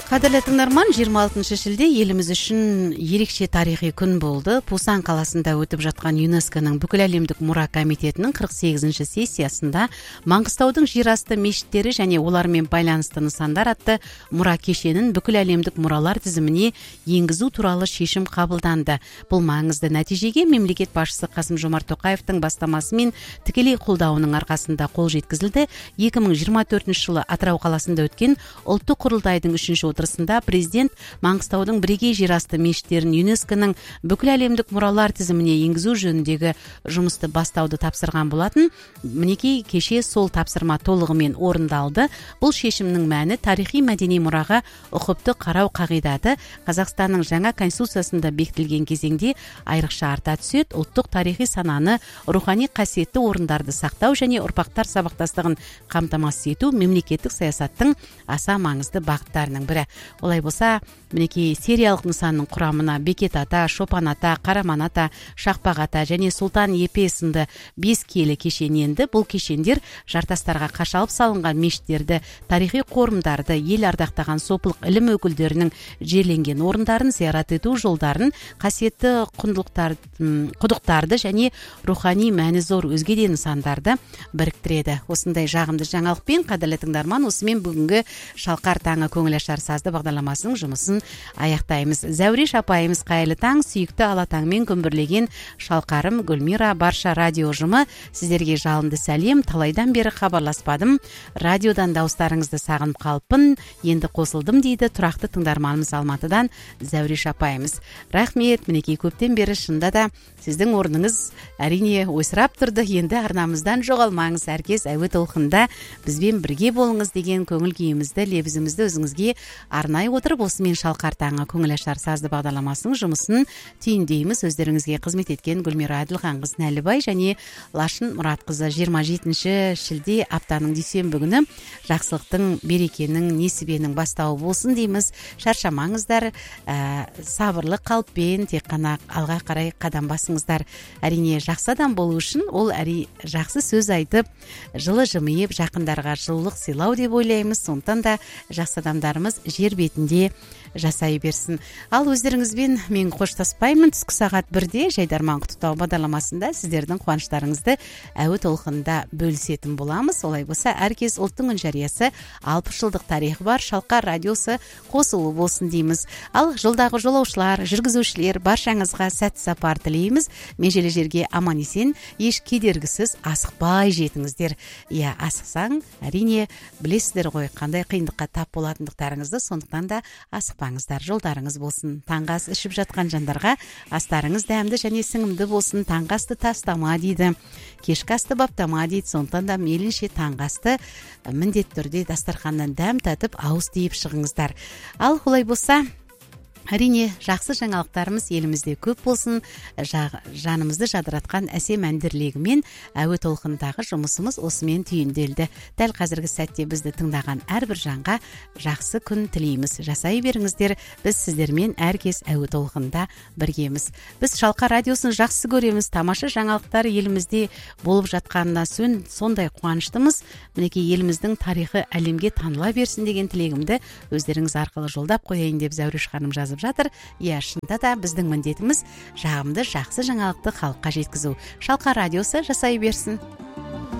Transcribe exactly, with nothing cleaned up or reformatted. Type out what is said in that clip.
Кадірлі тыңдарман, жиырма алтыншы шілде еліміз үшін ерекше тарихи күн болды. Пусан қаласында өтіп жатқан ЮНЕСКО-ның бүкіл әлемдік мұра комитетінің қырық сегізінші сессиясында Маңғыстаудың жерасты мешіттері және олармен байланысты нысандар атты мұра кешенін бүкіл әлемдік мұралар тізіміне енгізу туралы шешім қабылданды. Бұл маңызды нәтижеге мемлекет басшысы Қасым-Жомарт Тоқаевтың бастамасымен тікелей қолдауының арқасында қол жеткізілді. екі мың жиырма төртінші жылы Атырау қаласында өткен ұлттық құрылтайдың үшінші отырысында президент Маңғыстаудың бірегей жерасты мешіттерін ЮНЕСКО-ның бүкіл әлемдік мұралар тізіміне енгізу жөніндегі жұмысты бастауды тапсырған болатын. Мінекей кеше сол тапсырма толығымен орындалды. Бұл шешімнің мәні тарихи мәдени мұраға ұқыпты қарау қағидаты Қазақстанның жаңа конституциясында бекітілген кезеңде айрықша арта түседі. Ұлттық тарихи сананы, рухани қасиетті орындарды сақтау және ұрпақтар сабақтастығын қамтамасыз ету мемлекеттік саясаттың аса маңызды бағыттарының бірі. Олай болса, мінекей сериялық нысанның құрамына Бекет ата, Шопан ата, Қараман ата, Шақпақ ата және Сұлтан Епе сынды бес киелі кешен енді. Бұл кешендер жартастарға қашалып салынған мешіттерді, тарихи қорымдарды, ел ардақтаған сопылық ілім өкілдерінің жерленген орындарын, зиярат ету жолдарын, қасиетті құдықтарды және рухани мәні зор өзге де нысандарды біріктіреді. Осындай жағымды жаңалықпен, қадірлі тыңдарман, осымен бүгінгі Шалқар таңы көңіл ашар сазды бағдарламасының жұмысын аяқтаймыз. Зәуреш апайымыз қайырлы таң, сүйікті алатаңмен күмбірлеген Шалқарым, Гүлмира, барша радио ұжымы, сіздерге жалынды сәлем. Талайдан бері хабарласпадым, радиодан дауыстарыңызды сағынып қалыппын, енді қосылдым дейді тұрақты тыңдарманымыз Алматыдан Зәуреш апайымыз. Рахмет, мінекей көптен бері шында да сіздің орныңыз әрине ойсырап тұрды. Енді арнамыздан жоғалмаңыз, әркез әуе толқында бізбен бірге болыңыз деген көңіл күйімізді, лебізімізді өзіңізге арнай отырып, осымен Шалқар таңы көңіл ашар сазды бағдарламасының жұмысын түйіндейміз. Өздеріңізге қызмет еткен Гүлмира Әділханқызы Нәлібай және Лашын Мұратқызы. Жиырма жетінші шілде аптаның дүйсенбі күні жақсылықтың, берекенің, несібенің бастауы болсын дейміз. Шаршамаңыздар, ә, сабырлы қалыппен тек қана алға қарай қадам басыңыздар. Әрине жақсы адам болу үшін ол әри жақсы сөз айтып, жылы жымиып, жақындарға жылылық сыйлау деп ойлаймыз. Сондықтан да жақсы адамдарымыз жер бетінде жасай берсін. Ал өздеріңізбен мен қоштаспаймын. Түскі сағат бірде Жайдарман құттықтау бағдарламасында сіздердің қуаныштарыңызды әуе толқынында бөлісетін боламыз. Олай болса, әркез ұлттың үн жариясы алпыс жылдық тарихы бар Шалқар радиосы қосылу болсын дейміз. Ал жолдағы жолаушылар, жүргізушілер, баршаңызға сәтті сапар тілейміз. Межелі жерге аман есен, еш кедергісіз асықпай жетіңіздер. Иә, асықсаң, әрине білесіздер ғой қандай қиындыққа тап болатындықтарыңызды. Сондықтан да асықпаңыздар, жолдарыңыз болсын. Таңғы ас ішіп жатқан жандарға астарыңыз дәмді және сіңімді болсын. Таңғы асты тастама дейді, кешкі асты баптама дейді. Сондықтан да мейлінше таңғы асты міндетті түрде дастарханнан дәм татып ауыз тиіп шығыңыздар. Ал олай болса, әрине жақсы жаңалықтарымыз елімізде көп болсын. Жанымызды жадыратқан әсем әндірлегімен әуе толқындағы жұмысымыз осымен түйінделді. Дәл қазіргі сәтте бізді тыңдаған әрбір жанға жақсы күн тілейміз. Жасай беріңіздер, біз сіздермен әркез әуе толқында біргеміз. Біз Шалқар радиосын жақсы көреміз. Тамаша жаңалықтар елімізде болып жатқанына сондай қуаныштымыз. Мінекей еліміздің тарихы әлемге таныла берсін деген тілегімді өздеріңіз арқылы жолдап қояйын деп Зәуреш ханым жазып жатыр. Иә, шынында да біздің міндетіміз жағымды жақсы жаңалықты халыққа жеткізу. Шалқар радиосы жасай берсін.